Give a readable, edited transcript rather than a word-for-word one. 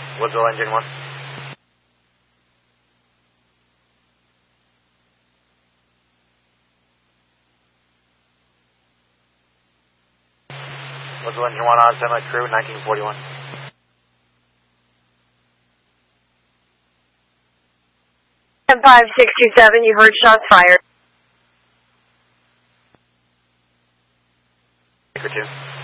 Woodsville Engine 1. Woodsville Engine 1 on semi-crew, 1941. M5627, you heard shots fired. Anchor 2.